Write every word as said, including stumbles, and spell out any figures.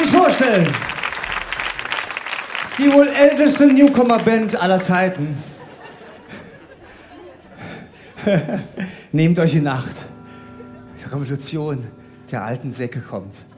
ich vorstellen. Die wohl älteste Newcomer-Band aller Zeiten. Nehmt euch in Acht. Die Revolution der alten Säcke kommt.